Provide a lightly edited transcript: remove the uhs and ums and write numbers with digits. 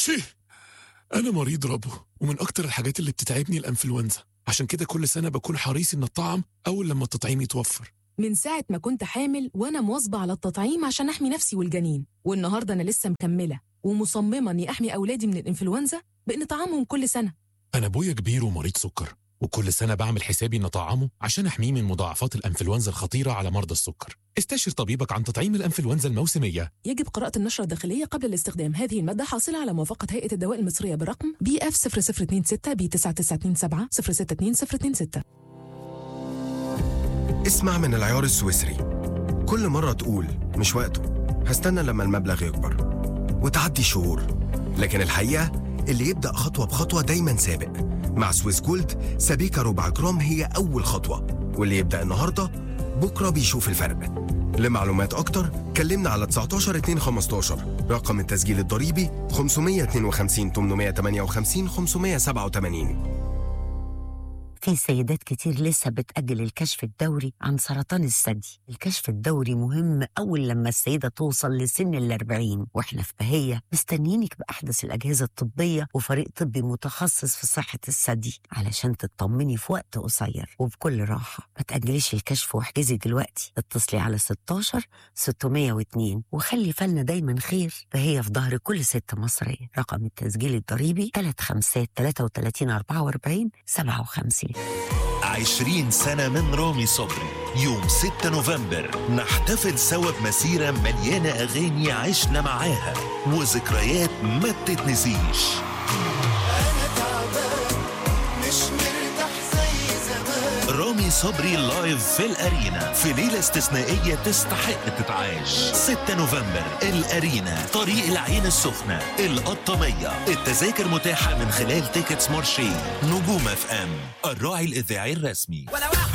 تشي، أنا مريض ربو، ومن أكتر الحاجات اللي بتتعبني الأنفلونزا. عشان كده كل سنة بكون حريص إن الطعم أول لما التطعيم يتوفر. من ساعة ما كنت حامل وأنا مواظبة على التطعيم عشان أحمي نفسي والجنين، والنهاردة أنا لسه مكملة ومصممة إني أحمي أولادي من الإنفلونزا بإن طعامهم كل سنة. أنا أبويا كبير ومريض سكر، وكل سنة بعمل حسابي إن طعامه عشان أحميه من مضاعفات الأنفلونزا الخطيرة على مرضى السكر. استشر طبيبك عن تطعيم الأنفلونزا الموسمية. يجب قراءة النشرة الداخلية قبل الاستخدام. هذه المادة حاصلة على موافقة هيئة الدواء المصرية برقم BF 0026 B 9927 062 اسمع من العيار السويسري. كل مرة تقول مش وقته، هستنى لما المبلغ يكبر، وتعدي شهور. لكن الحقيقة اللي يبدأ خطوة بخطوة دايما سابق. مع سويس جولد سبيكة ربع جرام هي أول خطوة، واللي يبدأ النهاردة بكرة بيشوف الفرق. لمعلومات أكتر كلمنا على 19 2 15. رقم التسجيل الضريبي 552 858 587. في سيدات كتير لسه بتأجل الكشف الدوري عن سرطان الثدي. الكشف الدوري مهم أول لما السيدة توصل لسن 40، وإحنا في بهية مستنيينك بأحدث الأجهزة الطبية وفريق طبي متخصص في صحة الثدي علشان تطمني في وقت قصير وبكل راحة. ما تأجليش الكشف واحجزي دلوقتي. اتصلي على 16 602 وخلي فالنا دايما خير. بهية في ظهر كل ست مصرية. رقم التسجيل الضريبي 35 33 44 57. 20 سنة من رامي صبري. يوم 6 نوفمبر نحتفل سوا بمسيرة مليانة أغاني عشنا معاها وذكريات ما بتتنسيش. أنا تعبان مش مرتاح زي زمان. رامي صبري لايف في الأرينا في ليلة استثنائية تستحق تتعاش. 6 نوفمبر الأرينا، طريق العين السخنة، القطامية. التذاكر متاحة من خلال تيكتس مارشي. نجوم FM، الراعي الإذاعي الرسمي.